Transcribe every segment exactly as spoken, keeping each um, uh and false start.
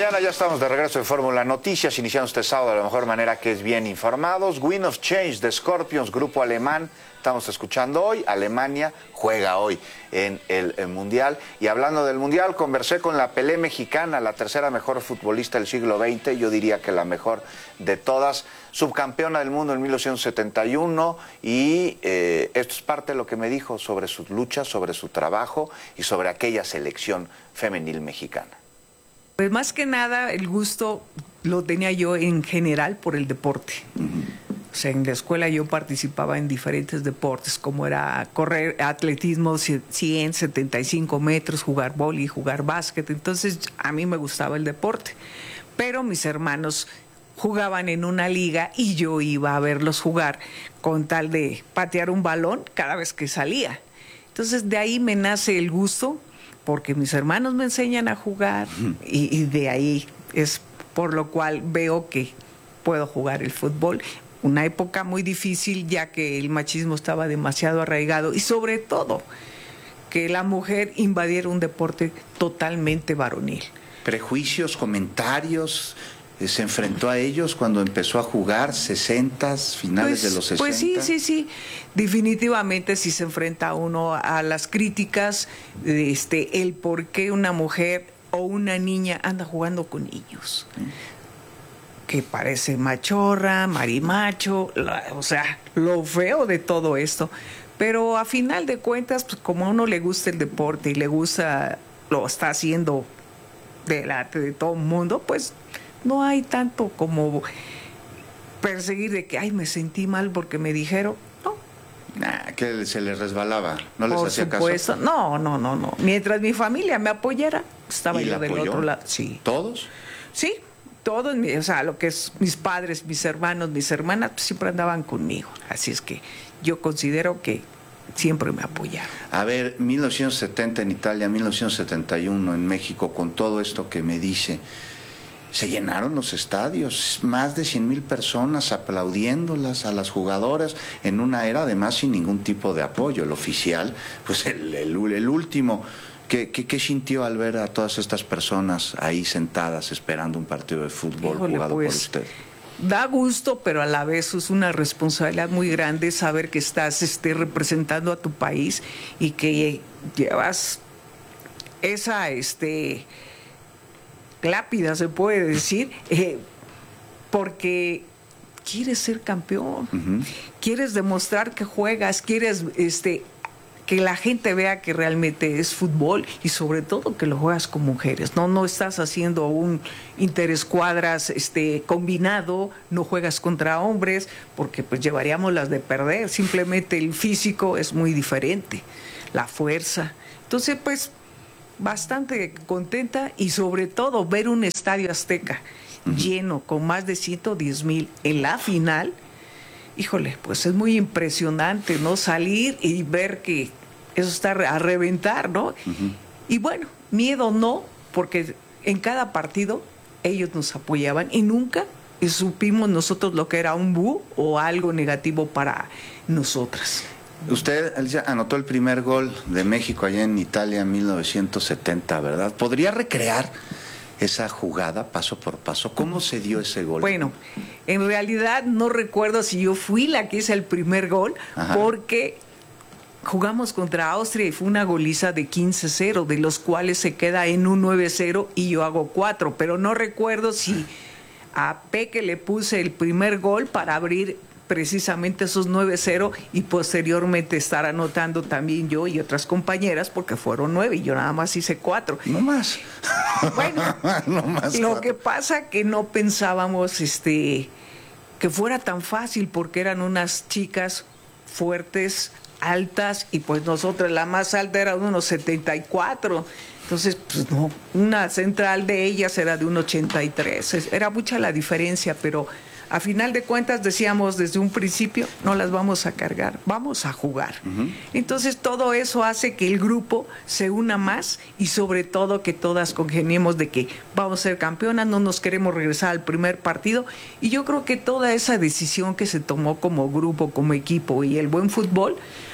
mañana, ya estamos de regreso en Fórmula Noticias, iniciando este sábado de la mejor manera, que es bien informados. Wind of Change de Scorpions, grupo alemán, estamos escuchando hoy. Alemania juega hoy en el, el Mundial. Y hablando del Mundial, conversé con la Pelé mexicana, la tercera mejor futbolista del siglo veinte, yo diría que la mejor de todas, subcampeona del mundo en mil novecientos setenta y uno, y eh, esto es parte de lo que me dijo sobre sus luchas, sobre su trabajo y sobre aquella selección femenil mexicana. Pues más que nada el gusto lo tenía yo en general por el deporte. Uh-huh. O sea, en la escuela yo participaba en diferentes deportes, como era correr, atletismo, cien, setenta y cinco metros, jugar vóley, jugar básquet. Entonces a mí me gustaba el deporte. Pero mis hermanos jugaban en una liga y yo iba a verlos jugar con tal de patear un balón cada vez que salía. Entonces de ahí me nace el gusto, porque mis hermanos me enseñan a jugar y, y de ahí es por lo cual veo que puedo jugar el fútbol. Una época muy difícil, ya que el machismo estaba demasiado arraigado y sobre todo que la mujer invadiera un deporte totalmente varonil. Prejuicios, comentarios, se enfrentó a ellos cuando empezó a jugar, sesentas, finales pues, de los sesenta. Pues sí, sí, sí, definitivamente sí se enfrenta uno a las críticas, este, el por qué una mujer o una niña anda jugando con niños, ¿sí? Que parece machorra, marimacho, la, o sea, lo feo de todo esto, pero a final de cuentas, pues como a uno le gusta el deporte y le gusta, lo está haciendo delante de todo el mundo, pues no hay tanto como perseguir de que, ay, me sentí mal porque me dijeron, no. Nah, que se les resbalaba, no les Por hacía supuesto. caso. No, no, no, no. Mientras mi familia me apoyara, estaba yo del otro lado. Sí. ¿Todos? Sí, todos, o sea, lo que es mis padres, mis hermanos, mis hermanas, pues, siempre andaban conmigo. Así es que yo considero que siempre me apoyaron. A ver, mil novecientos setenta en Italia, mil novecientos setenta y uno en México, con todo esto que me dice, se llenaron los estadios, más de cien mil personas aplaudiéndolas a las jugadoras, en una era además sin ningún tipo de apoyo. El oficial, pues el, el, el último, ¿qué, qué, ¿qué sintió al ver a todas estas personas ahí sentadas esperando un partido de fútbol? Híjole, jugado pues, por usted? Da gusto, pero a la vez es una responsabilidad muy grande saber que estás este, representando a tu país y que llevas esa... este lápida, se puede decir, eh, porque quieres ser campeón, uh-huh. Quieres demostrar que juegas, quieres este, que la gente vea que realmente es fútbol y sobre todo que lo juegas con mujeres, no, no estás haciendo un interescuadras este, combinado, no juegas contra hombres, porque pues llevaríamos las de perder, simplemente el físico es muy diferente, la fuerza, entonces pues bastante contenta y sobre todo ver un estadio Azteca uh-huh. lleno con más de ciento diez mil en la final, híjole, pues es muy impresionante, ¿no? Salir y ver que eso está a reventar, ¿no? Uh-huh. Y bueno, miedo no, porque en cada partido ellos nos apoyaban y nunca supimos nosotros lo que era un bu o algo negativo para nosotras. Usted, Alicia, anotó el primer gol de México allá en Italia en mil novecientos setenta, ¿verdad? ¿Podría recrear esa jugada paso por paso? ¿Cómo se dio ese gol? Bueno, en realidad no recuerdo si yo fui la que hice el primer gol, ajá, porque jugamos contra Austria y fue una goliza de quince cero, de los cuales se queda en un nueve cero y yo hago cuatro, pero no recuerdo si a Peque le puse el primer gol para abrir precisamente esos nueve cero y posteriormente estar anotando también yo y otras compañeras porque fueron nueve y yo nada más hice cuatro. No más. Bueno, no más lo cuatro. que pasa que no pensábamos este que fuera tan fácil porque eran unas chicas fuertes, altas y pues nosotros la más alta era de unos setenta y cuatro. Entonces, pues no, una central de ellas era de un ochenta y tres. Era mucha la diferencia, pero a final de cuentas decíamos desde un principio, no las vamos a cargar, vamos a jugar. Uh-huh. Entonces todo eso hace que el grupo se una más y sobre todo que todas congeniemos de que vamos a ser campeonas, no nos queremos regresar al primer partido. Y yo creo que toda esa decisión que se tomó como grupo, como equipo y el buen fútbol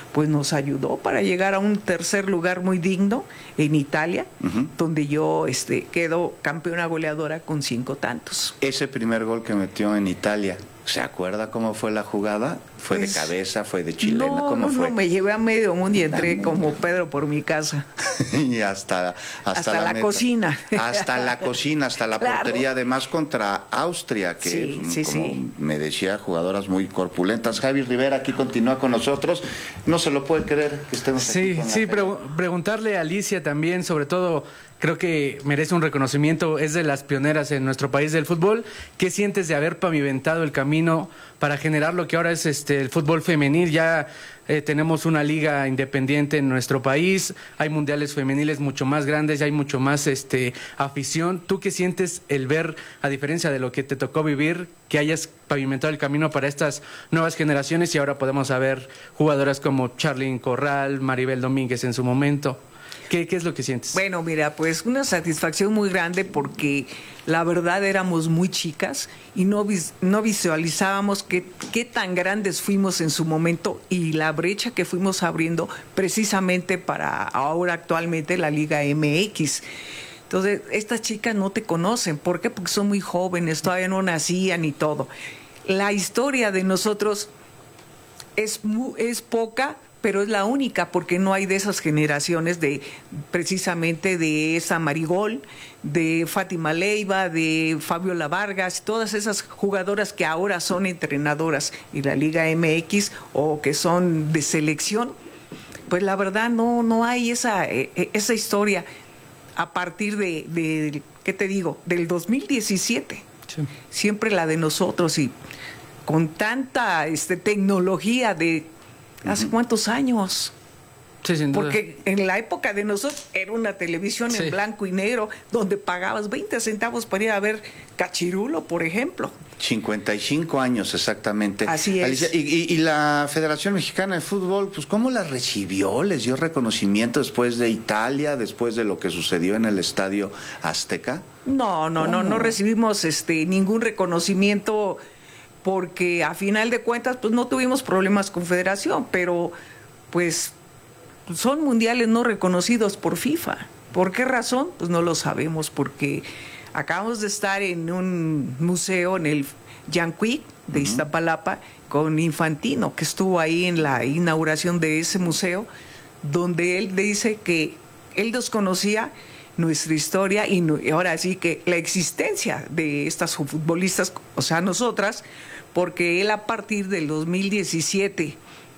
pues nos ayudó para llegar a un tercer lugar muy digno en Italia, uh-huh. donde yo este, quedo campeona goleadora con cinco tantos. Ese primer gol que metió en Italia, ¿se acuerda cómo fue la jugada? ¿Fue pues, de cabeza? ¿Fue de chilena? No, ¿Cómo no, fue? No, me llevé a medio mundo y entré como Pedro por mi casa. y hasta, hasta, hasta la, la meta. cocina. Hasta la cocina, hasta la claro. portería, además contra Austria, que sí, sí, como sí. me decía, jugadoras muy corpulentas. Javi Rivera aquí continúa con nosotros. No se lo puede creer que estemos sí, aquí con Sí, sí, pre preguntarle a Alicia también, sobre todo, creo que merece un reconocimiento, es de las pioneras en nuestro país del fútbol. ¿Qué sientes de haber pavimentado el camino para generar lo que ahora es este el fútbol femenil? Ya eh, tenemos una liga independiente en nuestro país, hay mundiales femeniles mucho más grandes, ya hay mucho más este afición. ¿Tú qué sientes el ver, a diferencia de lo que te tocó vivir, que hayas pavimentado el camino para estas nuevas generaciones y ahora podemos ver jugadoras como Charlyn Corral, Maribel Domínguez en su momento? ¿Qué, ¿Qué es lo que sientes? Bueno, mira, pues una satisfacción muy grande porque la verdad éramos muy chicas y no, vis no visualizábamos qué, qué tan grandes fuimos en su momento y la brecha que fuimos abriendo precisamente para ahora actualmente la Liga M X. Entonces, estas chicas no te conocen. ¿Por qué? Porque son muy jóvenes, todavía no nacían y todo. La historia de nosotros es, muy, es poca, pero es la única porque no hay de esas generaciones de precisamente de esa Marigol, de Fátima Leiva, de Fabiola Vargas, todas esas jugadoras que ahora son entrenadoras en la Liga M X o que son de selección. Pues la verdad no, no hay esa, esa historia a partir de, de, ¿qué te digo?, del dos mil diecisiete. Sí. Siempre la de nosotros y con tanta este, tecnología de ¿hace uh-huh. cuántos años? Sí, sin duda. Porque en la época de nosotros era una televisión sí. en blanco y negro donde pagabas veinte centavos para ir a ver Cachirulo, por ejemplo. cincuenta y cinco años exactamente. Así es. Alicia, y, y, y la Federación Mexicana de Fútbol, pues ¿cómo la recibió? ¿Les dio reconocimiento después de Italia, después de lo que sucedió en el Estadio Azteca? No, no, no, no recibimos este ningún reconocimiento porque a final de cuentas pues no tuvimos problemas con Federación, pero pues son mundiales no reconocidos por FIFA. ¿Por qué razón? Pues no lo sabemos, porque acabamos de estar en un museo en el Yanquic de Iztapalapa con Infantino, que estuvo ahí en la inauguración de ese museo, donde él dice que él desconocía nuestra historia y, no, y ahora sí que la existencia de estas futbolistas, o sea, nosotras, porque él a partir del dos mil diecisiete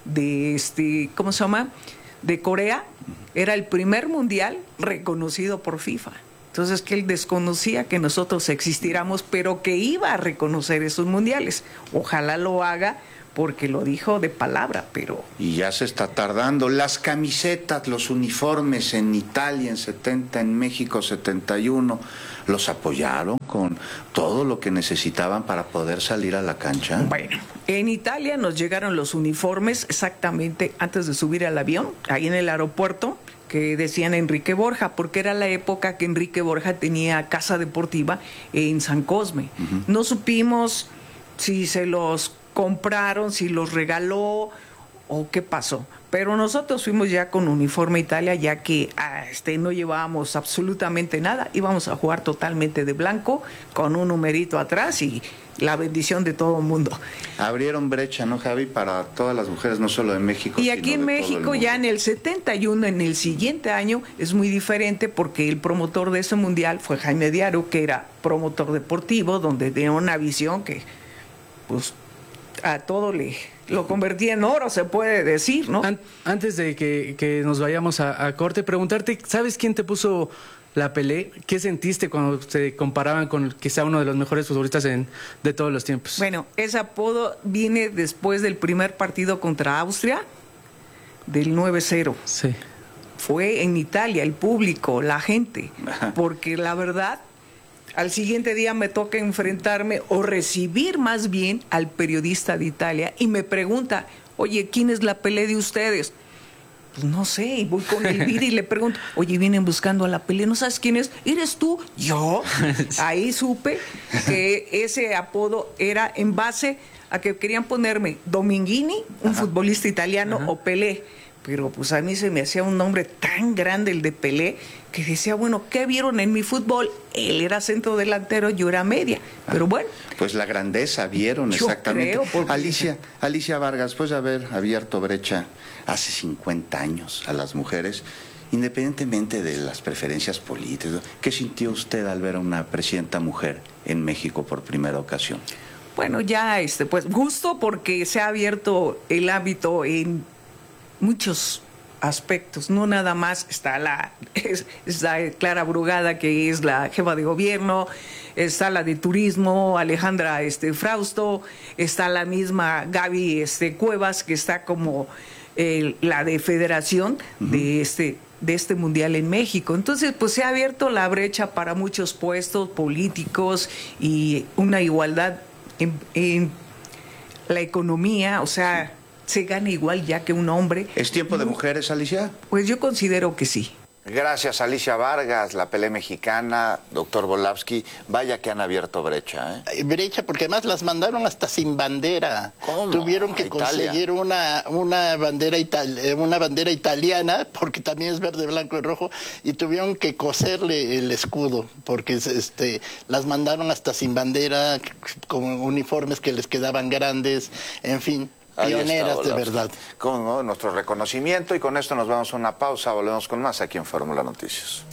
de este, ¿cómo se llama?, de Corea, era el primer mundial reconocido por FIFA. Entonces que él desconocía que nosotros existiéramos, pero que iba a reconocer esos mundiales. Ojalá lo haga, porque lo dijo de palabra, pero... Y ya se está tardando. Las camisetas, los uniformes en Italia en setenta, en México setenta y uno, ¿los apoyaron con todo lo que necesitaban para poder salir a la cancha? Bueno, en Italia nos llegaron los uniformes exactamente antes de subir al avión, ahí en el aeropuerto, que decían Enrique Borja, porque era la época que Enrique Borja tenía casa deportiva en San Cosme. Uh-huh. No supimos si se los compraron, si los regaló o qué pasó, pero nosotros fuimos ya con uniforme Italia, ya que ah, este, no llevábamos absolutamente nada, íbamos a jugar totalmente de blanco con un numerito atrás y la bendición de todo el mundo. Abrieron brecha, ¿no, Javi?, para todas las mujeres, no solo de México. Y aquí en México ya en el setenta y uno, en el siguiente año, es muy diferente porque el promotor de ese mundial fue Jaime Diaru, que era promotor deportivo, donde tenía una visión que pues a todo le lo convertía en oro, se puede decir, ¿no? Antes de que, que nos vayamos a, a corte, preguntarte, ¿sabes quién te puso la Pelé? ¿Qué sentiste cuando se comparaban con quizá uno de los mejores futbolistas en, de todos los tiempos? Bueno, ese apodo viene después del primer partido contra Austria, del nueve cero. Sí. Fue en Italia, el público, la gente, porque la verdad, al siguiente día me toca enfrentarme o recibir más bien al periodista de Italia y me pregunta, oye, ¿quién es la Pelé de ustedes? Pues no sé, y voy con Elvira y le pregunto, oye, vienen buscando a la Pelé, ¿no sabes quién es? ¿Eres tú? ¿Yo? Ahí supe que ese apodo era en base a que querían ponerme Dominguini, un Ajá. futbolista italiano, Ajá. o Pelé. pero pues a mí se me hacía un nombre tan grande el de Pelé, que decía, bueno, ¿qué vieron en mi fútbol? Él era centro delantero, yo era media, pero bueno. Pues la grandeza vieron, yo exactamente. Creo porque... Alicia, Alicia Vargas, después de haber abierto brecha hace cincuenta años a las mujeres, independientemente de las preferencias políticas, ¿qué sintió usted al ver a una presidenta mujer en México por primera ocasión? Bueno, ya, este, pues gusto porque se ha abierto el ámbito en muchos aspectos, no nada más está la, es, está Clara Brugada, que es la jefa de gobierno, está la de turismo, Alejandra este, Frausto, está la misma Gaby este, Cuevas, que está como eh, la de federación uh-huh. de este de este mundial en México. Entonces, pues se ha abierto la brecha para muchos puestos políticos y una igualdad en, en la economía, o sea, se gana igual ya que un hombre. ¿Es tiempo de mujeres, Alicia? Pues yo considero que sí. Gracias, Alicia Vargas, la pelea mexicana, doctor Volavsky. Vaya que han abierto brecha, ¿eh? Brecha, porque además las mandaron hasta sin bandera. ¿Cómo? Tuvieron que conseguir una, una, bandera itali- una bandera italiana, porque también es verde, blanco y rojo, y tuvieron que coserle el escudo, porque este, las mandaron hasta sin bandera, con uniformes que les quedaban grandes, en fin. Pioneras está, de verdad. Con ¿no? nuestro reconocimiento, y con esto nos vamos a una pausa, volvemos con más aquí en Fórmula Noticias.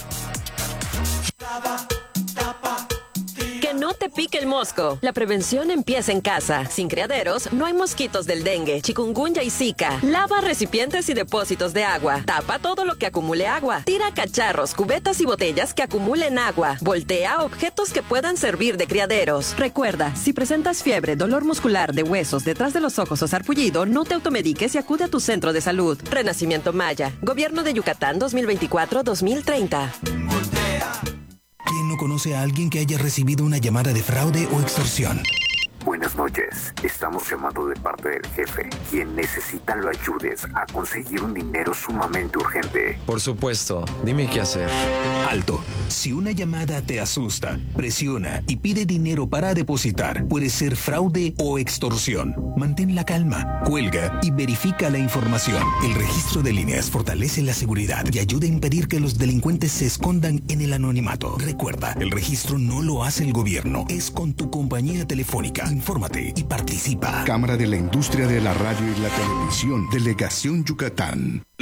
Que no te pique el mosco. La prevención empieza en casa. Sin criaderos, no hay mosquitos del dengue, chikungunya y zika. Lava recipientes y depósitos de agua. Tapa todo lo que acumule agua. Tira cacharros, cubetas y botellas que acumulen agua. Voltea objetos que puedan servir de criaderos. Recuerda, si presentas fiebre, dolor muscular de huesos detrás de los ojos o sarpullido, no te automediques y acude a tu centro de salud. Renacimiento Maya. Gobierno de Yucatán dos mil veinticuatro a dos mil treinta. ¿Quién no conoce a alguien que haya recibido una llamada de fraude o extorsión? Buenas noches, estamos llamando de parte del jefe, quien necesita lo ayudes a conseguir un dinero sumamente urgente. Por supuesto, dime qué hacer. Alto, si una llamada te asusta, presiona y pide dinero para depositar, puede ser fraude o extorsión. Mantén la calma, cuelga y verifica la información. El registro de líneas fortalece la seguridad y ayuda a impedir que los delincuentes se escondan en el anonimato. Recuerda, el registro no lo hace el gobierno, es con tu compañía telefónica. Infórmate y participa. Cámara de la Industria de la Radio y la Televisión, Delegación Yucatán.